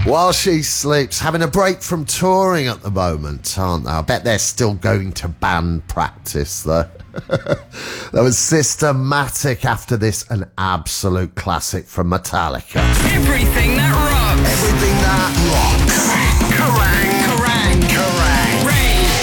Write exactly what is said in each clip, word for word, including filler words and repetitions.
while she sleeps, having a break from touring at the moment, aren't they? I bet they're still going to band practice, though. That was Systematic after this, an absolute classic from Metallica. Everything that rocks. Everything that rocks. Kerrang! Kerrang! Kerrang!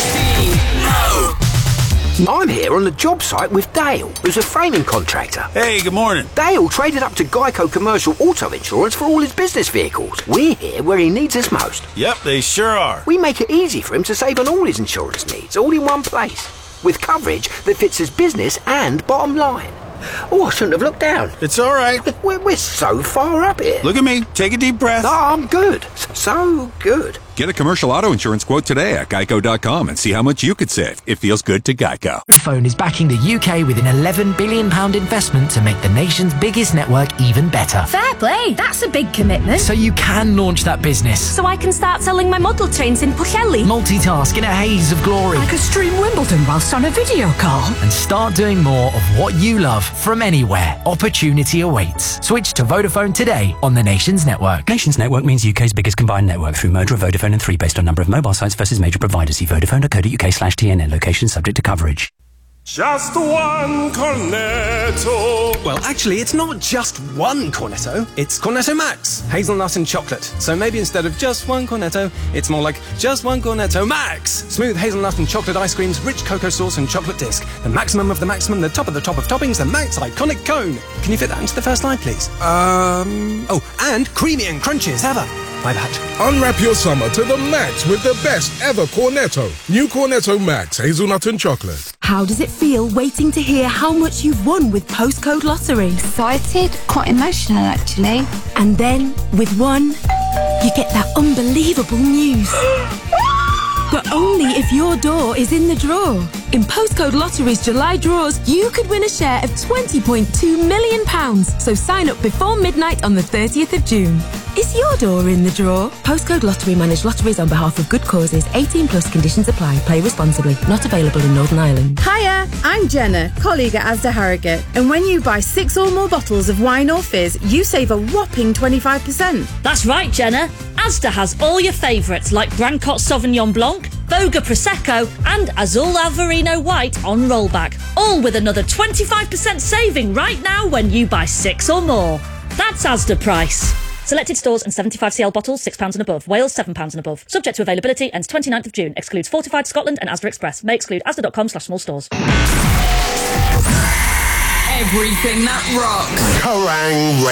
Radio. I'm here on the job site with Dale, who's a framing contractor. Hey, good morning. Dale traded up to Geico Commercial Auto Insurance for all his business vehicles. We're here where he needs us most. Yep, they sure are. We make it easy for him to save on all his insurance needs, all in one place, with coverage that fits his business and bottom line. Oh, I shouldn't have looked down. It's all right. We're, we're so far up here. Look at me. Take a deep breath. Oh, I'm good. So good. Get a commercial auto insurance quote today at geico dot com and see how much you could save. It feels good to Geico. Vodafone is backing the U K with an eleven billion pounds investment to make the nation's biggest network even better. Fair play, that's a big commitment. So you can launch that business. So I can start selling my model trains in Pwllheli. Multitask in a haze of glory. I could stream Wimbledon whilst on a video call. And start doing more of what you love from anywhere. Opportunity awaits. Switch to Vodafone today on the Nations Network. Nations Network means U K's biggest combined network through merger of Vodafone and three based on number of mobile sites versus major providers. See vodafone dot co dot uk slash T N N. Location subject to coverage. Just one cornetto. Well, actually, it's not just one cornetto. It's Cornetto Max, hazelnut and chocolate. So maybe instead of just one cornetto, it's more like just one Cornetto Max. Smooth hazelnut and chocolate ice creams, rich cocoa sauce and chocolate disc. The maximum of the maximum, the top of the top of toppings, the Max iconic cone. Can you fit that into the first line, please? Um... Oh, and creamy and crunchy as ever. My bad. Unwrap your summer to the max with the best ever Cornetto. New Cornetto Max, hazelnut and chocolate. How does it feel waiting to hear how much you've won with Postcode Lottery? Excited, quite emotional actually. And then, with one, you get that unbelievable news. But only if your door is in the draw. In Postcode Lottery's July draws, you could win a share of twenty point two million pounds. So sign up before midnight on the thirtieth of June. Is your door in the draw? Postcode Lottery manage lotteries on behalf of good causes. eighteen plus conditions apply. Play responsibly. Not available in Northern Ireland. Hiya, I'm Jenna, colleague at Asda Harrogate. And when you buy six or more bottles of wine or fizz, you save a whopping twenty-five percent. That's right, Jenna. Asda has all your favourites like Brancott Sauvignon Blanc, Voga Prosecco and Azul Alvarino White on rollback. All with another twenty-five percent saving right now when you buy six or more. That's Asda price. Selected stores and seventy-five c l bottles, six pounds and above. Wales, seven pounds and above. Subject to availability, ends twenty-ninth of June. Excludes Fortified Scotland and Asda Express. May exclude asda dot com slash small stores. Everything that rocks. Kerrang!